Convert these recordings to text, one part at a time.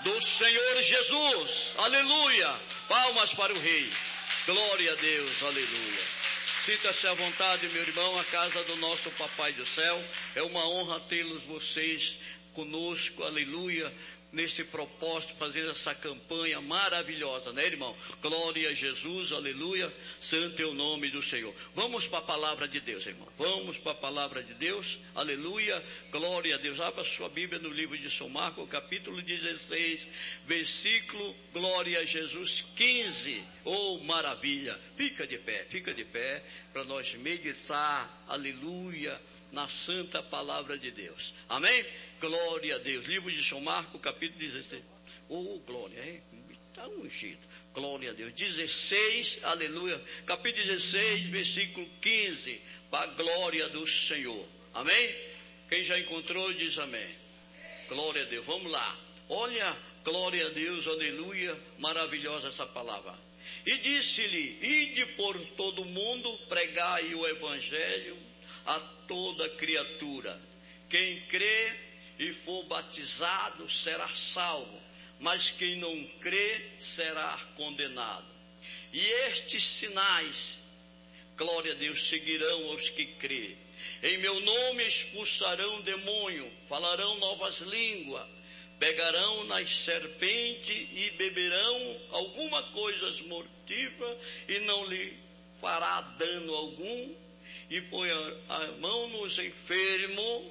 do Senhor Jesus. Aleluia. Palmas para o Rei. Glória a Deus. Aleluia. Sinta-se à vontade, meu irmão, a casa do nosso Papai do Céu. É uma honra tê-los vocês conosco. Aleluia. Nesse propósito, fazer essa campanha maravilhosa, né, irmão? Glória a Jesus, aleluia, santo é o nome do Senhor. Vamos para a palavra de Deus, irmão. Vamos para a palavra de Deus, aleluia, glória a Deus. Abra sua Bíblia no livro de São Marcos, capítulo 16, versículo, glória a Jesus, 15. Oh, maravilha. Fica de pé, para nós meditar, aleluia, na santa palavra de Deus. Amém? Glória a Deus. Livro de São Marcos, capítulo 16. Oh, glória, está ungido. Glória a Deus. 16, aleluia. Capítulo 16, versículo 15. Para a glória do Senhor. Amém? Quem já encontrou, diz amém. Glória a Deus. Vamos lá. Olha, glória a Deus, aleluia. Maravilhosa essa palavra. E disse-lhe: ide por todo o mundo, pregai o evangelho a toda criatura. Quem crê e for batizado será salvo, mas quem não crê será condenado. E estes sinais, glória a Deus, seguirão aos que crê. Em meu nome expulsarão demônio, falarão novas línguas, pegarão nas serpentes e beberão alguma coisa mortífera e não lhe fará dano algum, e põe a mão nos enfermos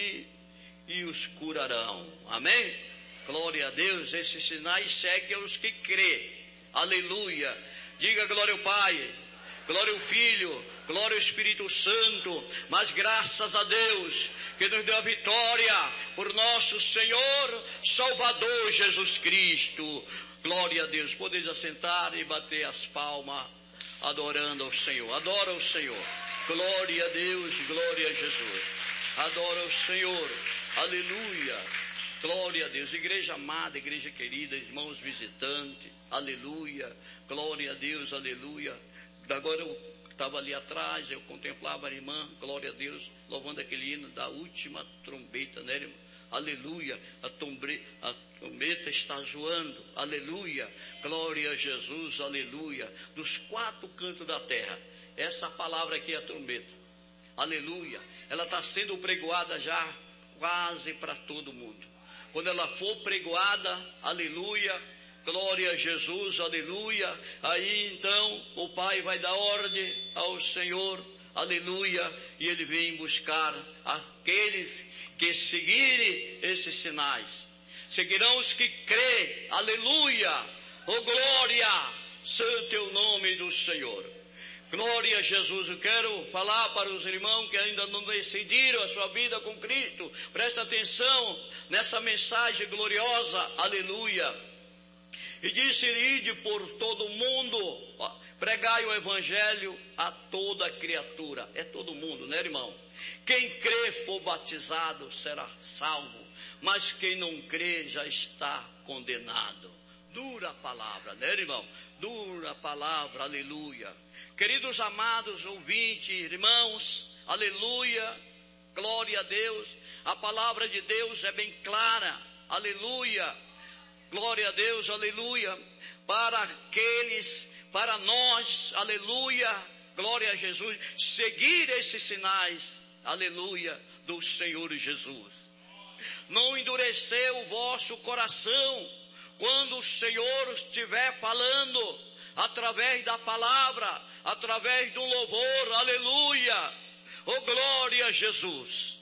e os curarão. Amém? Glória a Deus. Esses sinais seguem aos que crê. Aleluia. Diga glória ao Pai, glória ao Filho, glória ao Espírito Santo. Mas graças a Deus que nos deu a vitória por nosso Senhor Salvador Jesus Cristo. Glória a Deus. Podeis assentar e bater as palmas adorando ao Senhor. Adora ao Senhor. Glória a Deus, glória a Jesus. Adora ao Senhor. Aleluia. Glória a Deus. Igreja amada, igreja querida, irmãos visitantes. Aleluia. Glória a Deus, aleluia. Agora eu estava ali atrás, eu contemplava a irmã, glória a Deus, louvando aquele hino da última trombeta, né, irmão? Aleluia. A trombeta está zoando. Aleluia. Glória a Jesus, aleluia. Dos quatro cantos da terra. Essa palavra aqui é a trombeta. Aleluia. Ela está sendo pregoada já quase para todo mundo. Quando ela for pregoada, aleluia, glória a Jesus, aleluia. Aí então o Pai vai dar ordem ao Senhor, aleluia, e Ele vem buscar aqueles que seguirem esses sinais. Seguirão os que crê, aleluia, oh glória, santo é o nome do Senhor. Glória a Jesus. Eu quero falar para os irmãos que ainda não decidiram a sua vida com Cristo. Presta atenção nessa mensagem gloriosa. Aleluia. E disse: ide por todo mundo, pregai o evangelho a toda criatura. É todo mundo, né, irmão? Quem crê for batizado será salvo, mas quem não crê já está condenado. Dura a palavra, né, irmão? Dura a palavra, aleluia. Queridos amados ouvintes, irmãos, aleluia, glória a Deus. A palavra de Deus é bem clara, aleluia, glória a Deus, aleluia. Para aqueles, para nós, aleluia, glória a Jesus, seguir esses sinais, aleluia, do Senhor Jesus. Não endureceu o vosso coração quando o Senhor estiver falando através da palavra, através do louvor, aleluia, oh glória a Jesus,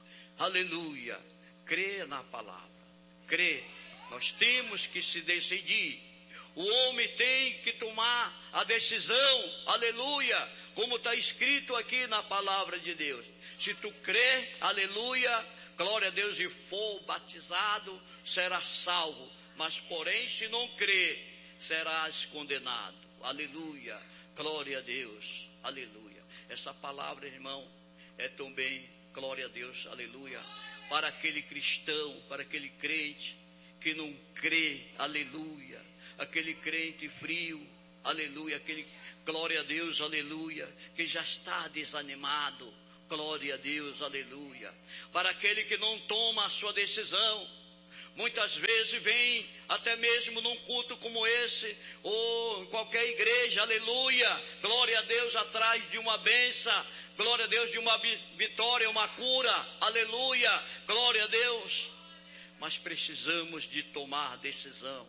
aleluia. Crê na palavra, crê. Nós temos que se decidir. O homem tem que tomar a decisão, aleluia, como está escrito aqui na palavra de Deus. Se tu crê, aleluia, glória a Deus, e for batizado, será salvo. Mas porém, se não crê, serás condenado. Aleluia, glória a Deus, aleluia. Essa palavra, irmão, é também, glória a Deus, aleluia, para aquele cristão, para aquele crente que não crê, aleluia, aquele crente frio, aleluia, aquele, glória a Deus, aleluia, que já está desanimado, glória a Deus, aleluia, para aquele que não toma a sua decisão. muitas vezes vem até mesmo num culto como esse, ou em qualquer igreja, aleluia, glória a Deus, atrás de uma bênção, glória a Deus, de uma vitória, uma cura, aleluia, glória a Deus. Mas precisamos de tomar decisão,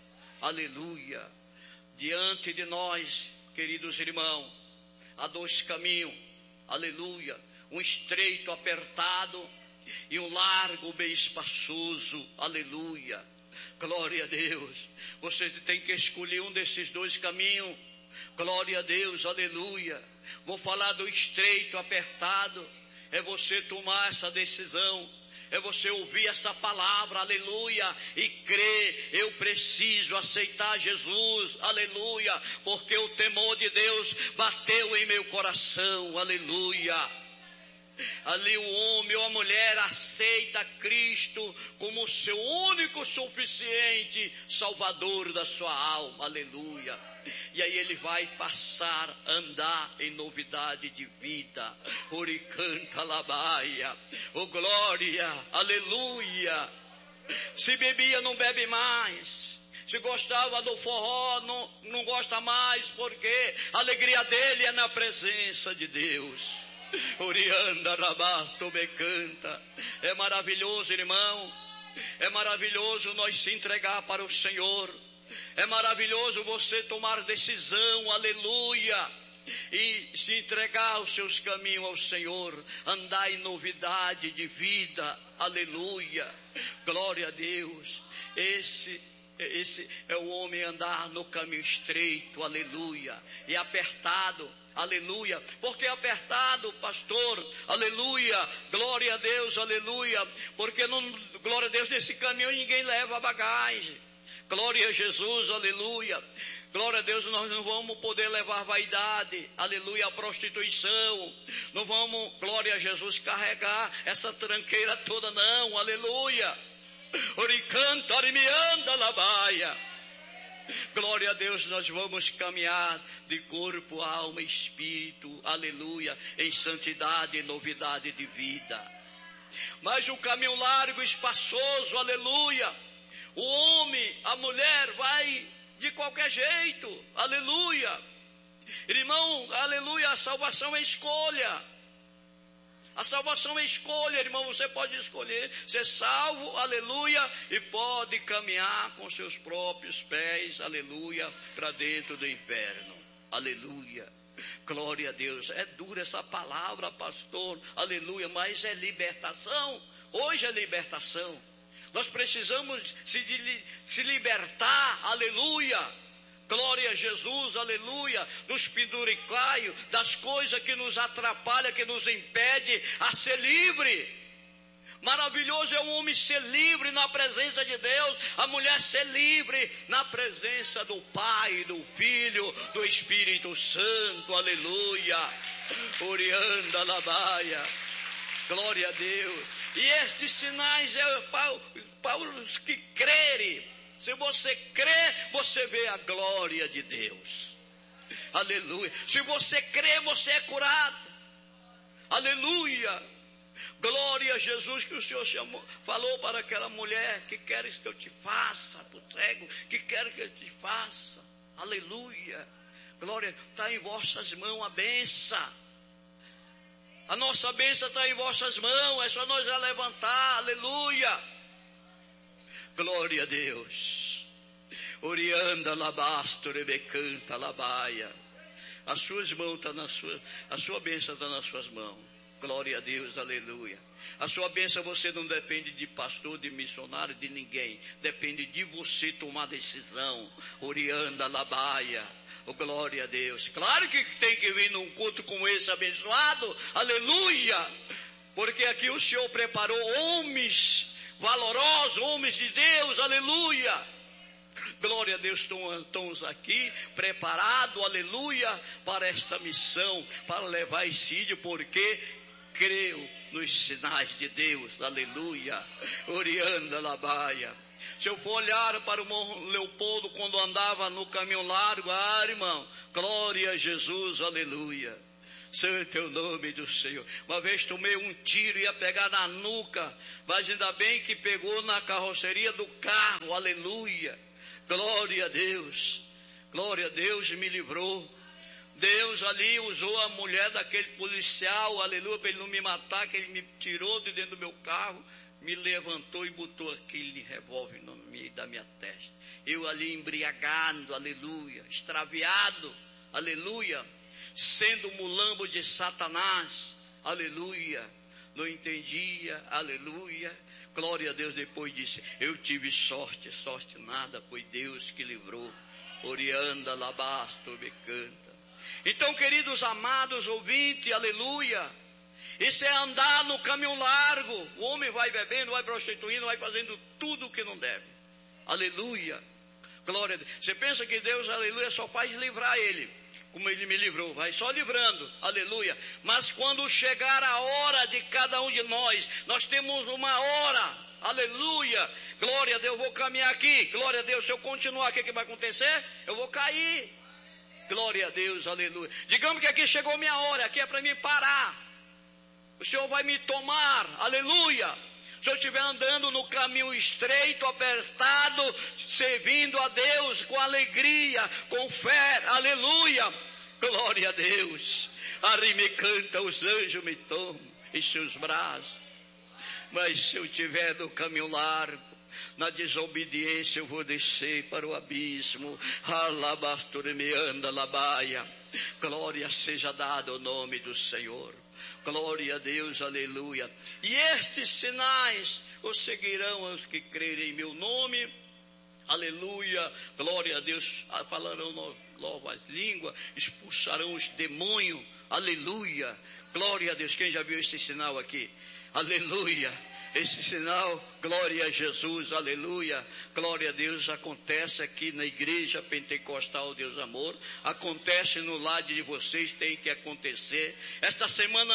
aleluia. Diante de nós, queridos irmãos, há dois caminhos, aleluia, um estreito, apertado, e um largo, bem espaçoso, aleluia, glória a Deus. Você tem que escolher um desses dois caminhos, glória a Deus, aleluia. Vou falar do estreito, apertado, é você tomar essa decisão, é você ouvir essa palavra, aleluia, e crer, eu preciso aceitar Jesus, aleluia, porque o temor de Deus bateu em meu coração, aleluia. Ali o homem ou a mulher aceita Cristo como seu único suficiente Salvador da sua alma, aleluia. E aí ele vai passar a andar em novidade de vida. Oricanta labaia, oh glória, aleluia. Se bebia, não bebe mais. Se gostava do forró, não gosta mais, porque a alegria dele é na presença de Deus. Orianda rabato me canta. É maravilhoso, irmão, é maravilhoso nós se entregar para o Senhor, é maravilhoso você tomar decisão, aleluia, e se entregar os seus caminhos ao Senhor, andar em novidade de vida, aleluia, glória a Deus. Esse é o homem andar no caminho estreito, aleluia, e apertado, aleluia. Porque apertado, pastor, aleluia, glória a Deus, aleluia, porque não, glória a Deus, nesse caminho ninguém leva bagagem, glória a Jesus, aleluia, glória a Deus. Nós não vamos poder levar vaidade, aleluia, a prostituição, não vamos, glória a Jesus, carregar essa tranqueira toda, não, aleluia. Oricanta, orimianda, labaia. Glória a Deus, nós vamos caminhar de corpo, alma e espírito, aleluia, em santidade e novidade de vida. Mas o caminho largo, espaçoso, aleluia, o homem, a mulher vai de qualquer jeito, aleluia. Irmão, aleluia, a salvação é escolha. A salvação é escolha, irmão, você pode escolher ser salvo, aleluia, e pode caminhar com seus próprios pés, aleluia, para dentro do inferno, aleluia, glória a Deus. É dura essa palavra, pastor, aleluia, mas é libertação, hoje é libertação. Nós precisamos se libertar, aleluia, glória a Jesus, aleluia, dos penduricaios, das coisas que nos atrapalham, que nos impede a ser livre. Maravilhoso é o homem ser livre na presença de Deus, a mulher ser livre na presença do Pai, do Filho, do Espírito Santo, aleluia. Orianda labaia, glória a Deus. E estes sinais é para os que crerem. Se você crê, você vê a glória de Deus, aleluia. Se você crê, você é curado, aleluia, glória a Jesus. Que o Senhor falou para aquela mulher: que queres que eu te faça? Para o cego, que queres que eu te faça? Aleluia, glória. Está em vossas mãos a bênção, a nossa bênção está em vossas mãos, é só nós a levantar, aleluia. Glória a Deus. Orianda labasto, rebecanta labaia. As suas mãos estão a sua bênção está nas suas mãos. Glória a Deus, aleluia. A sua bênção, você não depende de pastor, de missionário, de ninguém. Depende de você tomar decisão. Orianda labaia. Oh, glória a Deus. Claro que tem que vir num culto como esse abençoado, aleluia. Porque aqui o Senhor preparou homens valorosos, homens de Deus, aleluia, glória a Deus. Estamos aqui preparados, aleluia, para essa missão, para levar esse ídolo, porque creio nos sinais de Deus, aleluia. Orianda labaia. Se eu for olhar para o Morro Leopoldo quando andava no caminho largo, irmão, glória a Jesus, aleluia. Santo é o nome do Senhor. Uma vez tomei um tiro, ia pegar na nuca, mas ainda bem que pegou na carroceria do carro, aleluia. Glória a Deus, me livrou. Deus ali usou a mulher daquele policial, aleluia, para ele não me matar, que ele me tirou de dentro do meu carro, me levantou e botou aquele revólver no meio da minha testa. Eu ali embriagado, aleluia, extraviado, aleluia, sendo mulambo de Satanás, aleluia, não entendia, aleluia, glória a Deus. Depois disse, eu tive sorte nada, foi Deus que livrou, orianda, labasto, me canta. Então, queridos amados ouvintes, aleluia, isso é andar no caminho largo. O homem vai bebendo, vai prostituindo, vai fazendo tudo o que não deve, aleluia, glória a Deus. Você pensa que Deus, aleluia, só faz livrar ele, como ele me livrou, vai só livrando, aleluia. Mas quando chegar a hora de cada um de nós temos uma hora, aleluia, glória a Deus. Eu vou caminhar aqui, glória a Deus, se eu continuar aqui, o que vai acontecer? Eu vou cair, glória a Deus, aleluia. Digamos que aqui chegou minha hora, aqui é para mim parar, o Senhor vai me tomar, aleluia. Se eu estiver andando no caminho estreito, apertado, servindo a Deus com alegria, com fé, aleluia, glória a Deus. Ali me canta, os anjos me tomam em seus braços. Mas se eu estiver no caminho largo, na desobediência, eu vou descer para o abismo. Alabasture me anda, labaia. Glória seja dada ao nome do Senhor. Glória a Deus, aleluia. E estes sinais os seguirão aos que crerem em meu nome, aleluia, glória a Deus. Falarão novas línguas, expulsarão os demônios, aleluia, glória a Deus. Quem já viu esse sinal aqui? Aleluia. Esse sinal, glória a Jesus, aleluia, glória a Deus, acontece aqui na igreja pentecostal Deus Amor, acontece no lado de vocês, tem que acontecer. Esta semana,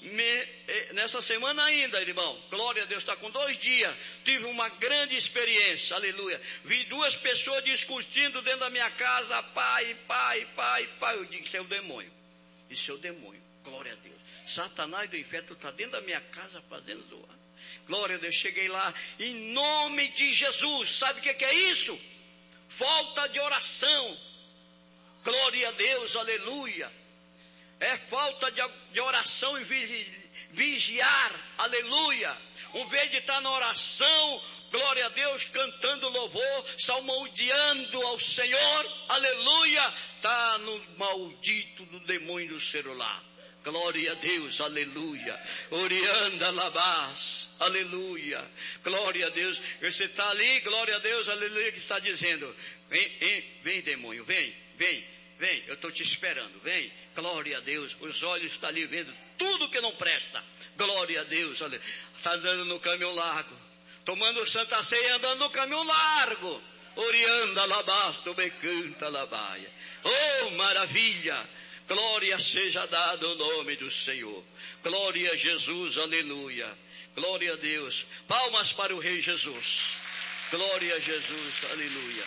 nessa semana ainda, irmão, glória a Deus, está com 2 dias, tive uma grande experiência, aleluia. Vi 2 pessoas discutindo dentro da minha casa, pai, eu digo, isso é o demônio, glória a Deus. Satanás do inferno está dentro da minha casa fazendo zoar. Glória a Deus, cheguei lá, em nome de Jesus. Sabe o que é isso? Falta de oração. Glória a Deus, aleluia. É falta de oração e vigiar, aleluia. Em vez de estar na oração, glória a Deus, cantando louvor, salmodiando ao Senhor, aleluia, está no maldito do demônio do celular. Glória a Deus, aleluia. Orianda labás, aleluia. Glória a Deus. Você está ali, glória a Deus, aleluia, que está dizendo: vem demônio, vem. Eu estou te esperando, vem. Glória a Deus. Os olhos estão ali vendo tudo que não presta. Glória a Deus, aleluia. Está andando no caminho largo, tomando Santa Ceia, andando no caminho largo. Orianda labás, me canta labaia. Oh, maravilha. Glória seja dada ao nome do Senhor. Glória a Jesus, aleluia. Glória a Deus. Palmas para o Rei Jesus. Glória a Jesus, aleluia.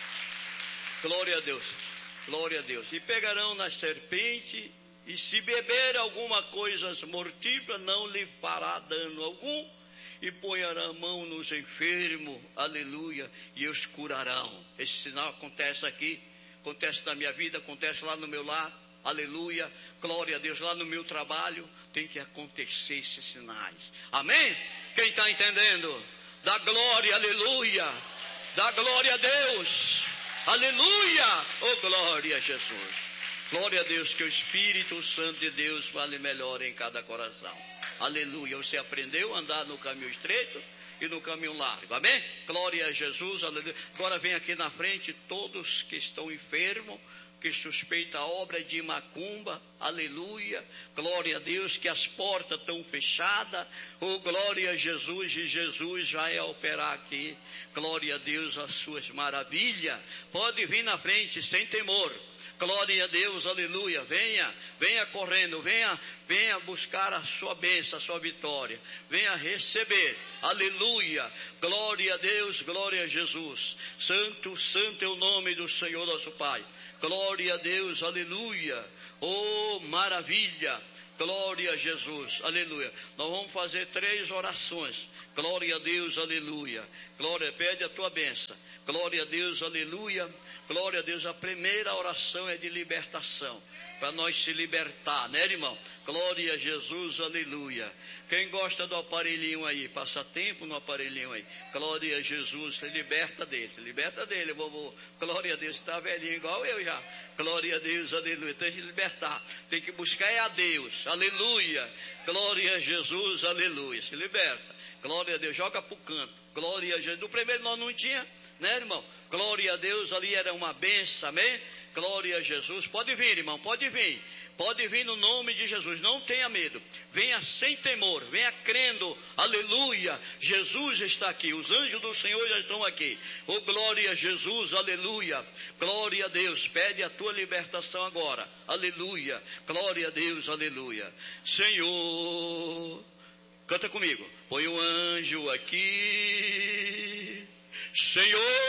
Glória a Deus. Glória a Deus. E pegarão na serpente, e se beber alguma coisa mortífera, não lhe fará dano algum. E ponhará a mão nos enfermos, aleluia, e os curarão. Esse sinal acontece aqui, acontece na minha vida, acontece lá no meu lar. Aleluia, glória a Deus, lá no meu trabalho tem que acontecer esses sinais, amém? Quem está entendendo? Dá glória, aleluia, dá glória a Deus, aleluia, oh glória a Jesus, glória a Deus, que o Espírito Santo de Deus fale melhor em cada coração, aleluia. Você aprendeu a andar no caminho estreito e no caminho largo, amém? Glória a Jesus, aleluia. Agora vem aqui na frente todos que estão enfermos, que suspeita a obra de macumba, aleluia, glória a Deus, que as portas estão fechadas, oh glória a Jesus, e Jesus vai operar aqui, glória a Deus, as suas maravilhas. Pode vir na frente sem temor, glória a Deus, aleluia. Venha correndo, venha buscar a sua bênção, a sua vitória, venha receber, aleluia, glória a Deus, glória a Jesus. Santo é o nome do Senhor nosso Pai. Glória a Deus, aleluia. Oh, maravilha. Glória a Jesus, aleluia. Nós vamos fazer 3 orações. Glória a Deus, aleluia. Glória, pede a tua bênção. Glória a Deus, aleluia. Glória a Deus, a primeira oração é de libertação, para nós se libertar, né, irmão? Glória a Jesus, aleluia. Quem gosta do aparelhinho aí, passa tempo no aparelhinho aí. Glória a Jesus, se liberta dele, vovô. Glória a Deus, está velhinho igual eu já. Glória a Deus, aleluia. Tem que libertar, tem que buscar é a Deus, aleluia. Glória a Jesus, aleluia. Se liberta, glória a Deus, joga para o canto. Glória a Jesus. No primeiro nós não tinha, né, irmão? Glória a Deus, ali era uma benção, amém? Glória a Jesus. Pode vir, irmão, pode vir. Pode vir no nome de Jesus, não tenha medo. Venha sem temor, venha crendo, aleluia. Jesus está aqui, os anjos do Senhor já estão aqui. Oh, glória a Jesus, aleluia. Glória a Deus, pede a tua libertação agora, aleluia. Glória a Deus, aleluia. Senhor, canta comigo. Põe um anjo aqui, Senhor.